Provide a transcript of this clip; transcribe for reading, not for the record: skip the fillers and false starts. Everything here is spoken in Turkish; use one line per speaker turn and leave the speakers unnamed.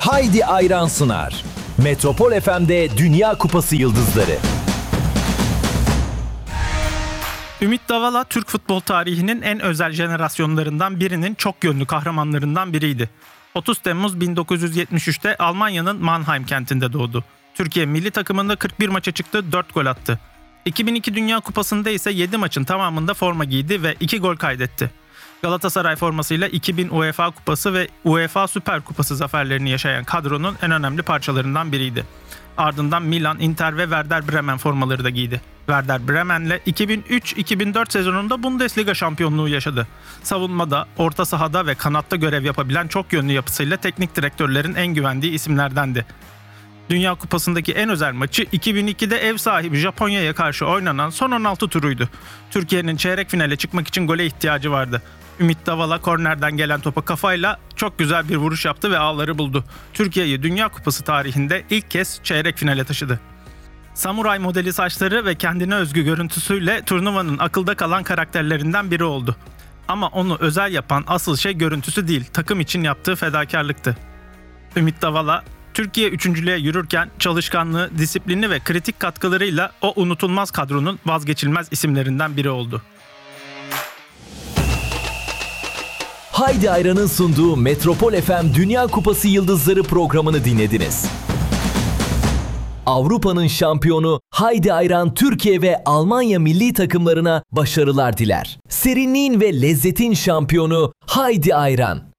Haydi Ayran sunar. Metropol FM'de Dünya Kupası Yıldızları.
Ümit Davala, Türk futbol tarihinin en özel jenerasyonlarından birinin çok yönlü kahramanlarından biriydi. 30 Temmuz 1973'te Almanya'nın Mannheim kentinde doğdu. Türkiye milli takımında 41 maça çıktı, 4 gol attı. 2002 Dünya Kupası'nda ise 7 maçın tamamında forma giydi ve 2 gol kaydetti. Galatasaray formasıyla 2000 UEFA Kupası ve UEFA Süper Kupası zaferlerini yaşayan kadronun en önemli parçalarından biriydi. Ardından Milan, Inter ve Werder Bremen formaları da giydi. Werder Bremen'le 2003-2004 sezonunda Bundesliga şampiyonluğu yaşadı. Savunmada, orta sahada ve kanatta görev yapabilen çok yönlü yapısıyla teknik direktörlerin en güvendiği isimlerdendi. Dünya Kupası'ndaki en özel maçı 2002'de ev sahibi Japonya'ya karşı oynanan son 16 turuydu. Türkiye'nin çeyrek finale çıkmak için gole ihtiyacı vardı. Ümit Davala kornerden gelen topa kafayla çok güzel bir vuruş yaptı ve ağları buldu. Türkiye'yi Dünya Kupası tarihinde ilk kez çeyrek finale taşıdı. Samuray modeli saçları ve kendine özgü görüntüsüyle turnuvanın akılda kalan karakterlerinden biri oldu. Ama onu özel yapan asıl şey görüntüsü değil, takım için yaptığı fedakarlıktı. Ümit Davala, Türkiye üçüncülüğe yürürken çalışkanlığı, disiplini ve kritik katkılarıyla o unutulmaz kadronun vazgeçilmez isimlerinden biri oldu.
Haydi Ayran'ın sunduğu Metropol FM Dünya Kupası Yıldızları programını dinlediniz. Avrupa'nın şampiyonu Haydi Ayran Türkiye ve Almanya milli takımlarına başarılar diler. Serinliğin ve lezzetin şampiyonu Haydi Ayran.